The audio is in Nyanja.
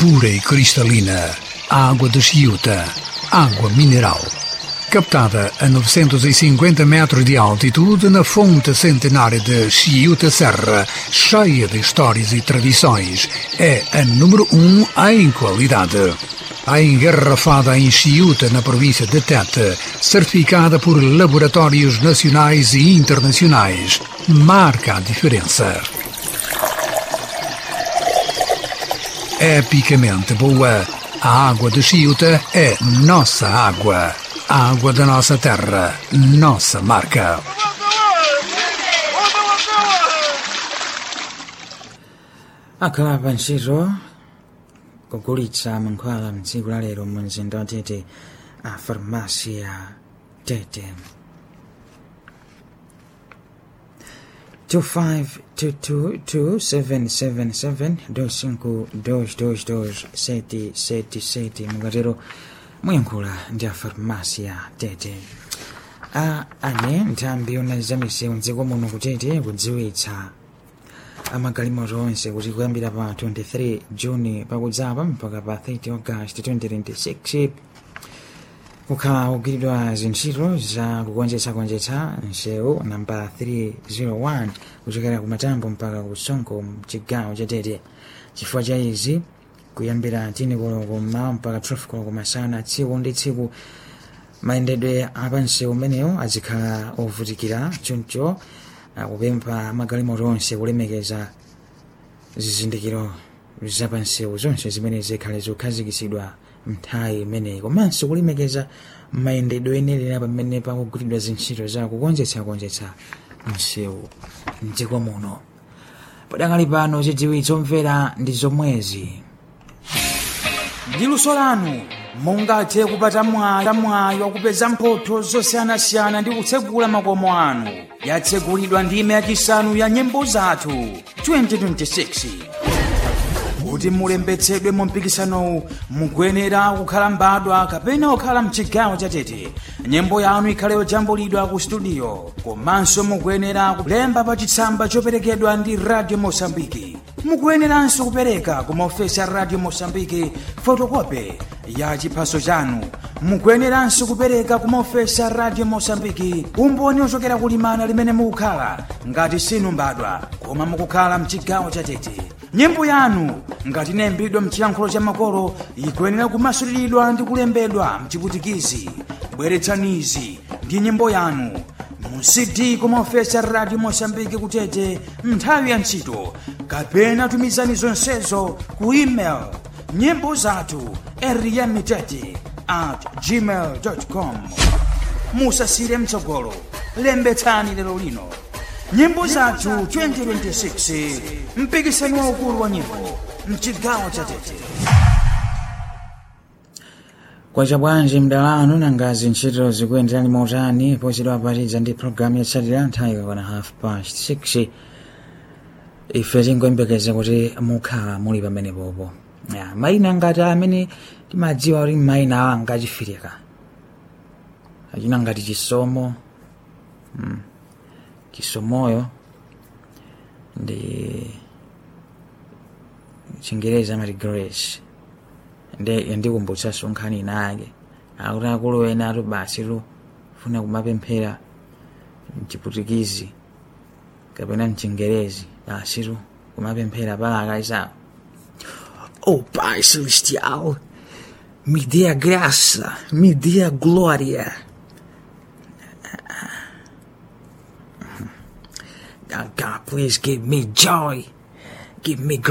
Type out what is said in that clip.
pura e cristalina, água de Chiuta, água mineral. Captada a 950 metros de altitude na fonte centenária de Chiuta Serra, cheia de histórias e tradições, é a número 1 em qualidade. A engarrafada em Chiuta, na província de Tete, certificada por laboratórios nacionais e internacionais, marca a diferença. Epicamente boa, a água de Chiuta é nossa água. A água da nossa terra, nossa marca. Akhala panchito kugulitsa mankhwala mtsiku la lero mu mzinda wa Tete a farmasi ya Tete. 252277 mukatero muyankhula ndi a farmasi ya Tete. Ane nthambi yona zamisewu mdziko muno kutete kudziwitsa amagalimoto onse kuti kuyambira pa 23 Juni pakudzapa mpaka pa 30 August 2026 kukhala kugwiridwa zintchito za kugonjetsa msewu namba 301 kuchokera ku Matambo mpaka ku Sonko mchigawo cha Tete. Chifukwa cha izi kuyambira 10 koloko mmawa mpaka 12 koloko masana tsiku ndi tsiku mayendedwe apansewu umenewo azikhala ovutikira choncho kupempha magalimoto onse kulemekeza zizindikiro zapansewu zonse zimene zikhale zokhazikitsidwa nthawi imeneyi komanso kulemekeza mayendedwe enelera pamene pakugwiridwa zintchito za kugonjetsa msewu mdziko muno. Padakali pano zidziwitso mvera ndi zomwezi. Ndi luso lanu mungathe kupata mwayi wakupeza mphotho zosiyanasiyana ndi kutsegula makomo anu. Yatsegulidwa ndime yachisanu ya nyimbo zathu 2026. Kuti mulembetsedwe mu mpikisanowu mukuyenera kukhala mbadwa kapena kukhala mchigawo cha Tete. Nyimbo yanu ikhale yojambulidwa ku studio komanso mukuyenera kulemba pa chitsamba choperekedwa ndi Radio Mosambiki. Mukuyeneranso kupereka ku maofesi a Radio Mosambiki fotokopi ya chiphaso chanu. Mukuyeneranso kupereka ku maofesi a Radio Mosambiki umboni ochokera kulimana limene mukukhala ngati sinu mbadwa koma mukukhala mchigawo cha Tete. Nyimbo yanu ngati inalembedwa mchiyankhulo cha makolo ikuyenera kumasuliridwa ndi kulembedwa mchiputikizi. Bweretsanizi ndi nyimbo yanu mu CD ku maofesi a Radio Mosambiki kutete nthawi ya ntchito kapena tumizani zonsezo ku email nyimboZathu@gmail.com. Musasire mtsogolo, lembetsani lero lino. Nyimbo Zathu 2026 mpikisano waukulu wa nyimbo mchigawo cha Tete. Kwa chabwanji mdalano na ngazi ntchito zikuyenderani motani pochedwa apatidza ndi programu yatsatira nthawi ikakwana 6:30. Ife tingoyembekeza kuti mukhala muli pamene popo. Mayina ngati amene timadziwa kuti mayina awa ngachifirika achina ngati chisomo chisomoyo ndi Chingereza amati Grace ndikumbutsa sonkhani nake akuti akulu ena atu basi funa kumapemphera mchiputikizi kapena mchingerezi basi kumapemphera palaka isawo. Oh Pai Celestial, me dê a graça, me dê a glória. God, please give me joy, give me